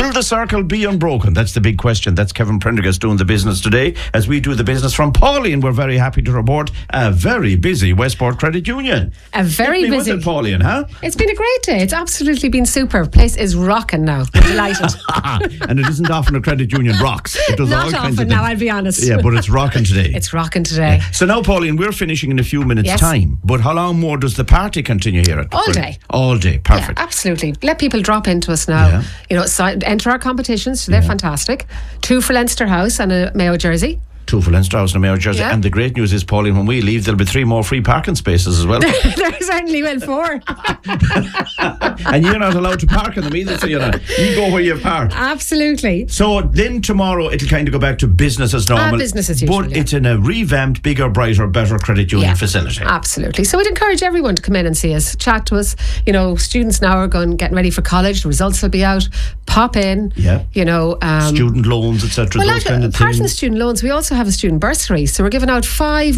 Will the circle be unbroken? That's the big question. That's Kevin Prendergast doing the business today. As we do the business from Pauline, we're very happy to report a very busy Westport Credit Union. A very busy. Was it, Pauline, huh? It's been a great day. It's absolutely been super. Place is rocking now. We're delighted. And it isn't often a credit union rocks. It does Not all kinds often of now, things. I'll be honest. Yeah, but it's rocking today. It's rocking today. So now, Pauline, we're finishing in a few minutes' Yes. time. But how long more does the party continue here at All day. All day. Perfect. Yeah, absolutely. Let people drop into us now. Yeah. You know, enter our competitions. They're fantastic. 2 for Leinster House and a Mayo jersey. 2 for Leinster House and a Mayo jersey. Yeah. And the great news is, Pauline, when we leave, there'll be 3 more free parking spaces as well. There certainly will 4. And you're not allowed to park in them either, so you go where you park. Absolutely. So then tomorrow it'll kind of go back to business as normal. Business as usual, But yeah. it's in a revamped, bigger, brighter, better credit union facility. Absolutely. So we'd encourage everyone to come in and see us, chat to us. You know, students now are getting ready for college. The results will be out. Pop in. Yeah. You know, Student loans, etc. well, those kind of apart things. from the student loans, we also have a student bursary. So we're giving out 5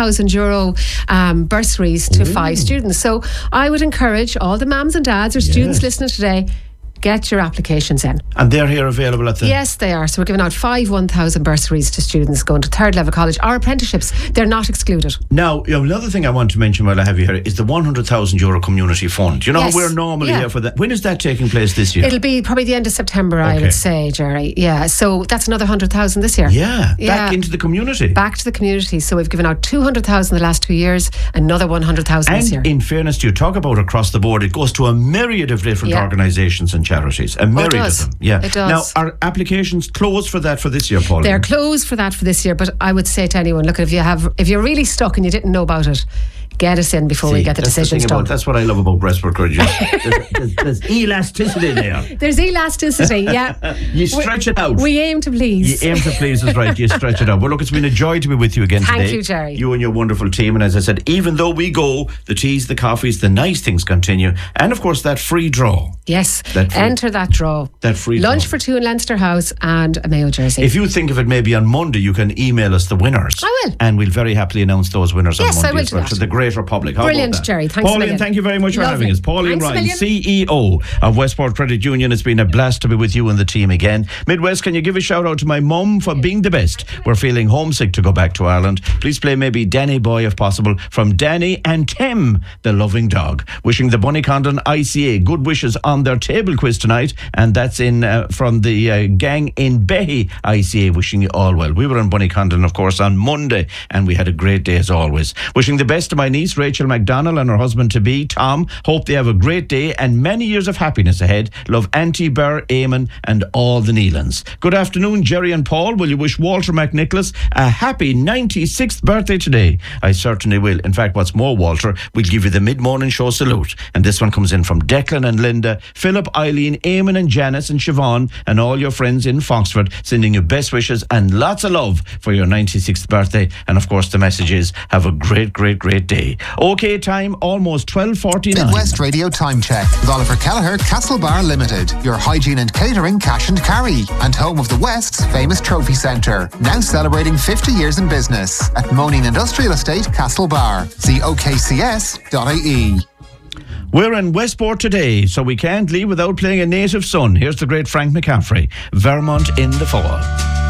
€1,000 bursaries to 5 students. So I would encourage all the mums and dads or students listening today, get your applications in. And they're here available at the... Yes, they are. So we're giving out 5 1,000 bursaries to students going to third level college. Our apprenticeships, they're not excluded. Now, another thing I want to mention while I have you here is the €100,000 community fund. You know, Yes. we're normally Yeah. here for that. When is that taking place this year? It'll be probably the end of September, I Okay. would say, Jerry. Yeah, so that's another 100,000 this year. Yeah, back into the community. Back to the community. So we've given out 200,000 the last 2 years, another 100,000 this year. And in fairness to you, talk about across the board, it goes to a myriad of different organisations and charities. A myriad does. of them. Yeah. It does. Now, are applications closed for that for this year, Pauline? They're closed for that for this year, but I would say to anyone, look, if you're really stuck and you didn't know about it, get us in before we get the decisions done. That's what I love about Westport Credit Union. There's elasticity there. There's elasticity, yeah. You stretch it out. We aim to please. You aim to please is right. You stretch it out. Well, look, it's been a joy to be with you again today. Thank you, Jerry. You and your wonderful team. And as I said, even though we go, the teas, the coffees, the nice things continue. And of course, that free draw. Yes. That free- Enter that draw. That free Lunch draw. for 2 in Leinster House and a Mayo jersey. If you think of it maybe on Monday, you can email us the winners. I will. And we'll very happily announce those winners on Yes, Monday I will as do well that. to the greater public. How Brilliant, about that? Jerry. Thanks a Pauline, million. thank you very much for Lovely. having us. Pauline Thanks a Ryan, million. CEO of Westport Credit Union. It's been a blast to be with you and the team again. Midwest, can you give a shout out to my mum for being the best? We're feeling homesick to go back to Ireland. Please play maybe Danny Boy if possible from Danny and Tim, the loving dog. Wishing the Bunny Condon ICA good wishes on their table quiz tonight, and that's in from the gang in Behy ICA. Wishing you all well. We were in Bunny Condon, of course, on Monday, and we had a great day as always. Wishing the best to my niece Rachel McDonnell and her husband-to-be Tom. Hope they have a great day and many years of happiness ahead. Love Auntie Burr, Eamon and all the Nealans. Good afternoon, Jerry and Paul. Will you wish Walter McNicholas a happy 96th birthday today? I certainly will. In fact, what's more, Walter, we'll give you the mid-morning show salute. And this one comes in from Declan and Linda, Philip, Eileen, Eamon and Janice and Siobhan and all your friends in Foxford, sending you best wishes and lots of love for your 96th birthday. And of course, the message is have a great, great, great day. OK, time almost 12:49. Midwest Radio Time Check with Oliver Kelleher, Castlebar Limited, your hygiene and catering cash and carry, and home of the West's famous trophy centre, now celebrating 50 years in business at Moaning Industrial Estate, Castlebar. See okcs.ie. We're in Westport today, so we can't leave without playing a native son. Here's the great Frank McCaffrey, Vermont in the Fall.